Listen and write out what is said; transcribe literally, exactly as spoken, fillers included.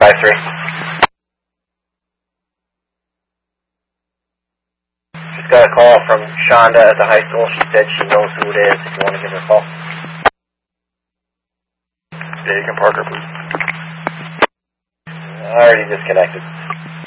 five three. Just got a call from Shonda at the high school. She said she knows who it is if you want to give her a call. Dagan Parker, please. I already disconnected.